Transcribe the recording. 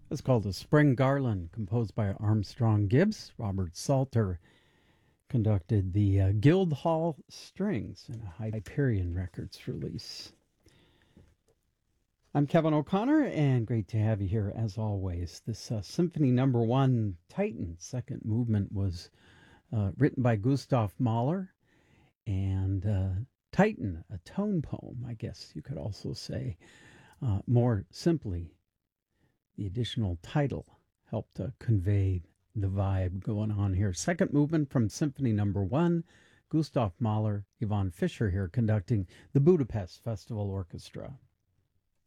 It's called A Spring Garland, composed by Armstrong Gibbs. Robert Salter conducted the Guildhall Strings in a Hyperion Records release. I'm Kevin O'Connor, and great to have you here as always. This Symphony Number 1, Titan, second movement, was written by Gustav Mahler, and Titan, a tone poem, I guess you could also say. More simply, the additional title helped convey the vibe going on here. Second movement from Symphony Number 1, Gustav Mahler, Yvonne Fischer here conducting the Budapest Festival Orchestra.